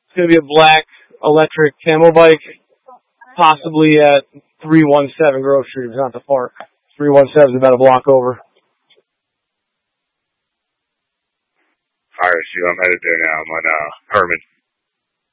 It's going to be a black electric camo bike, possibly at 317 Grove Street. It's not the park. 317 is about a block over. All right, Stu, I'm headed there now. I'm on Herman.